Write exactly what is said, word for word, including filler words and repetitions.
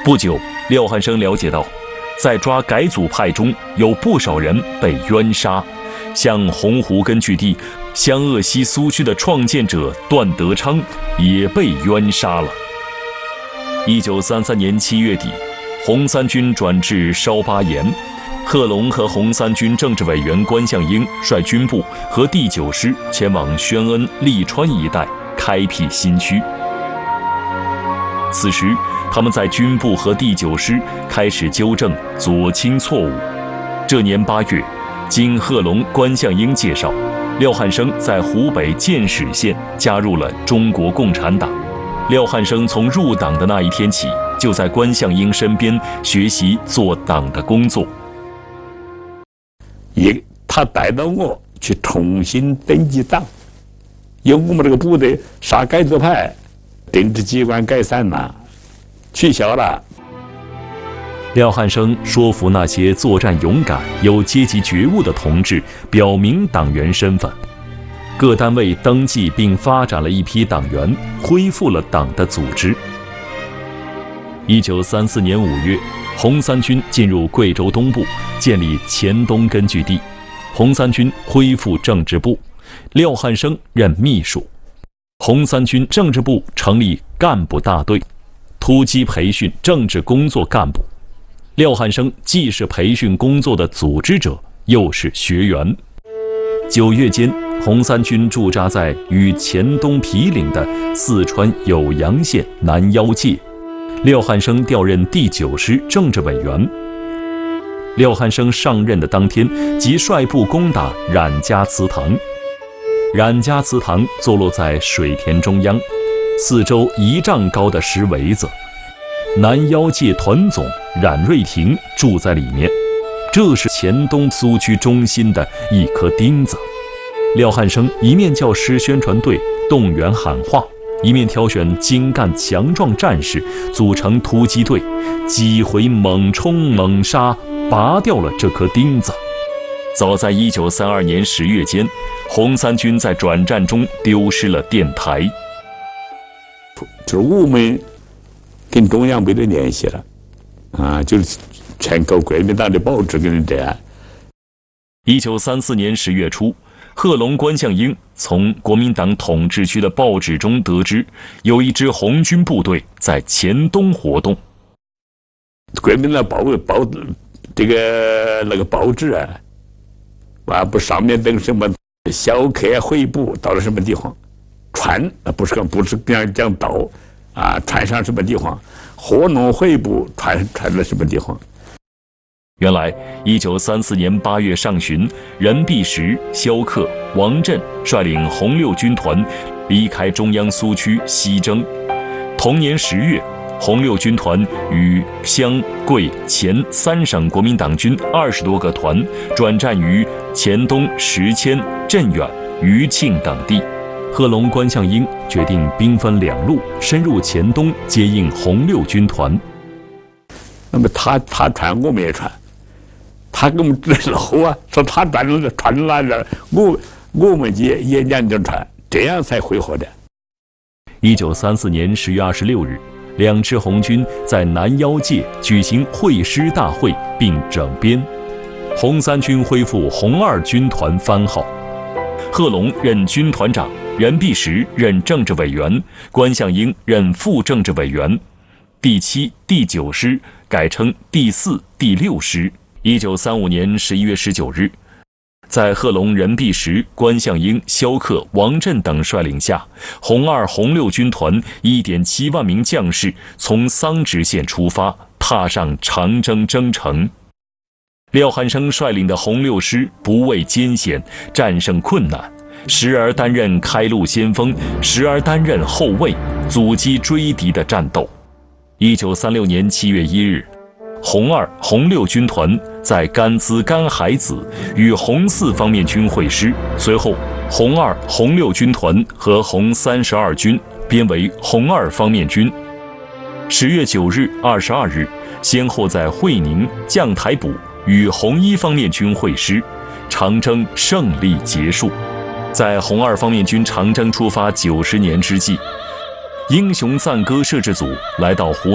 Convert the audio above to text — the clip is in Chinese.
不久，廖汉生了解到，在抓改组派中有不少人被冤杀，像洪湖根据地湘鄂西苏区的创建者段德昌也被冤杀了。一九三三年七月底，红三军转至烧巴岩，贺龙和红三军政治委员关向英率军部和第九师前往宣恩、利川一带开辟新区。此时，他们在军部和第九师开始纠正左倾错误。这年八月，经贺龙、关向英介绍，廖汉生在湖北建始县加入了中国共产党。廖汉生从入党的那一天起，就在关向英身边学习做党的工作。 也，他带到我去重新登记党，因为我们这个部队杀改组派，政治机关改散了，取消了。 廖汉生说服那些作战勇敢、有阶级觉悟的同志表明党员身份。各单位登记并发展了一批党员，恢复了党的组织。一九三四年五月，红三军进入贵州东部，建立黔东根据地。红三军恢复政治部，廖汉生任秘书。红三军政治部成立干部大队，突击培训政治工作干部。廖汉生既是培训工作的组织者，又是学员。九月间，红三军驻扎在与黔东毗邻的四川酉阳县南腰界。廖汉生调任第九师政治委员。廖汉生上任的当天，即率部攻打冉家祠堂。冉家祠堂坐落在水田中央，四周一丈高的石围子。南腰界团总冉瑞亭住在里面，这是黔东苏区中心的一颗钉子。廖汉生一面叫师宣传队动员喊话，一面挑选精干强壮战士组成突击队，几回猛冲猛杀，拔掉了这颗钉子。早在一九三二年十月间，红三军在转战中丢失了电台。 就是我们跟中央没得联系了，啊，就是全靠国民党的报纸跟人这样。 一九三四年十月初，贺龙、关向英从国民党统治区的报纸中得知，有一支红军部队在黔东活动。 国民党报报这个那个报纸啊，完不上面登什么小客会部到了什么地方，船啊不是不是讲讲道啊，船上什么地方，河农会部船船到什么地方。 原来，一九三四年八月上旬，任弼时、萧克、王震率领红六军团离开中央苏区西征。同年十月，红六军团与湘、桂、黔三省国民党军二十多个团转战于黔东石阡、镇远、余庆等地。贺龙、关向英决定兵分两路，深入黔东接应红六军团。 那么他他传，我们也传。他给我们指路啊，说他传了传哪了，我我们也也两着传，这样才会合的。 一九三四年十月二十六日，两支红军在南腰界举行会师大会并整编，红三军恢复红二军团番号，贺龙任军团长，任弼时任政治委员，关向英任副政治委员。第七、第九师改称第四、第六师。一九三五年十一月十九日，在贺龙、任弼时、关向英、萧克、王震等率领下，红二、红六军团一点七万名将士从桑植县出发，踏上长征征程。廖汉生率领的红六师不畏艰险，战胜困难，时而担任开路先锋，时而担任后卫，阻击追敌的战斗。一九三六年七月一日，红二、红六军团在甘孜甘海子与红四方面军会师，随后红二、红六军团和红三十二军编为红二方面军。十月九日、二十二日，先后在会宁、将台堡与红一方面军会师，长征胜利结束。在红二方面军长征出发九十年之际，英雄赞歌摄制组来到湖